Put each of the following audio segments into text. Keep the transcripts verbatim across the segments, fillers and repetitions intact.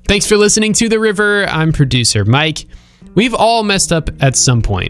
Thanks for listening to The River. I'm producer Mike. We've all messed up at some point.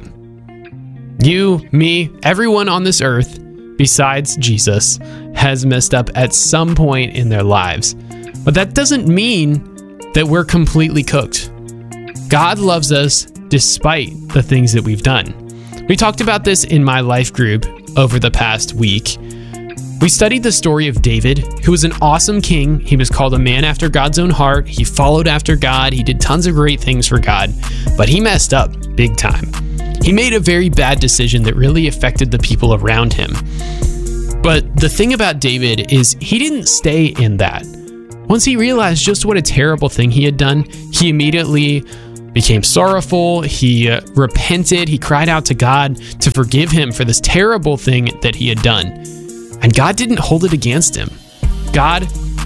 You, me, everyone on this earth, besides Jesus, has messed up at some point in their lives. But that doesn't mean that we're completely cooked. God loves us despite the things that we've done. We talked about this in my life group over the past week. We studied the story of David, who was an awesome king. He was called a man after God's own heart. He followed after God. He did tons of great things for God, but he messed up big time. He made a very bad decision that really affected the people around him. But the thing about David is he didn't stay in that. Once he realized just what a terrible thing he had done, he immediately became sorrowful. He uh, repented. He cried out to God to forgive him for this terrible thing that he had done. And God didn't hold it against him. God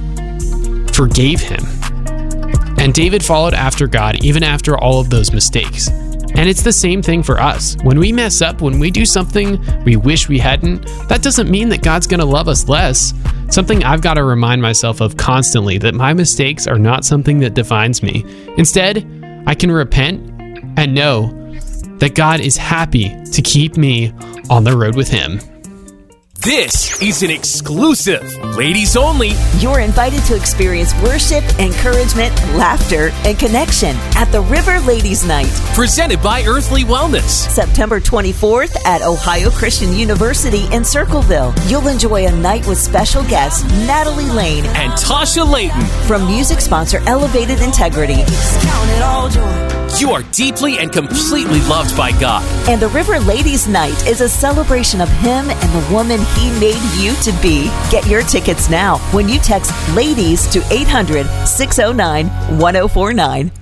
forgave him. And David followed after God even after all of those mistakes. And it's the same thing for us. When we mess up, when we do something we wish we hadn't, that doesn't mean that God's going to love us less. Something I've got to remind myself of constantly, that my mistakes are not something that defines me. Instead, I can repent and know that God is happy to keep me on the road with him. This is an exclusive, ladies only. You're invited to experience worship, encouragement, laughter, and connection at the River Ladies Night. Presented by Earthly Wellness. September twenty-fourth at Ohio Christian University in Circleville. You'll enjoy a night with special guests Natalie Lane and Tasha Layton. From music sponsor Elevated Integrity. Count it all joy. You are deeply and completely loved by God. And the River Ladies Night is a celebration of Him and the woman He made you to be. Get your tickets now when you text LADIES to eight hundred, six oh nine, one oh four nine.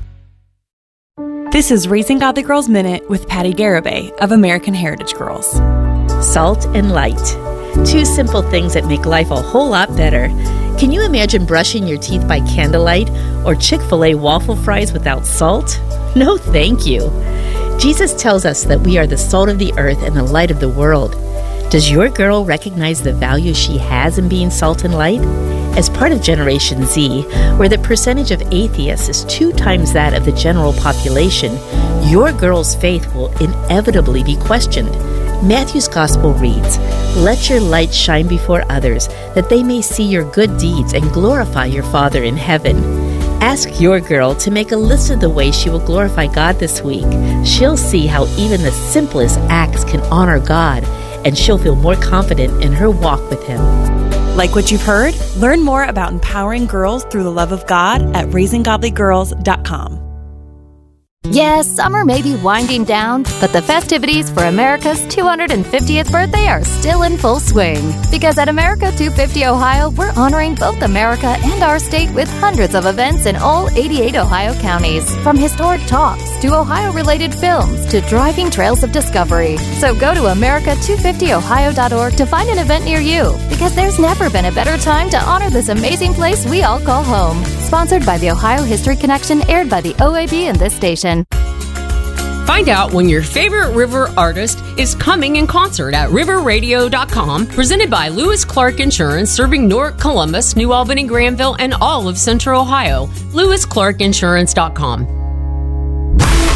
This is Raising Godly Girls Minute with Patty Garibay of American Heritage Girls. Salt and light. Two simple things that make life a whole lot better. Can you imagine brushing your teeth by candlelight or Chick-fil-A waffle fries without salt? No, thank you. Jesus tells us that we are the salt of the earth and the light of the world. Does your girl recognize the value she has in being salt and light? As part of Generation Z, where the percentage of atheists is two times that of the general population, your girl's faith will inevitably be questioned. Matthew's Gospel reads, "Let your light shine before others, that they may see your good deeds and glorify your Father in heaven." Ask your girl to make a list of the ways she will glorify God this week. She'll see how even the simplest acts can honor God, and she'll feel more confident in her walk with Him. Like what you've heard? Learn more about empowering girls through the love of God at raising godly girls dot com. Yes, summer may be winding down, but the festivities for America's two hundred fiftieth birthday are still in full swing. Because at America two fifty Ohio, we're honoring both America and our state with hundreds of events in all eighty-eight Ohio counties. From historic talks to Ohio-related films to driving trails of discovery. So go to America two fifty Ohio dot org to find an event near you. Because there's never been a better time to honor this amazing place we all call home. Sponsored by the Ohio History Connection, aired by the O A B and this station. Find out when your favorite river artist is coming in concert at river radio dot com, presented by Lewis Clark Insurance, serving Newark, Columbus, New Albany, Granville, and all of Central Ohio. lewis clark insurance dot com.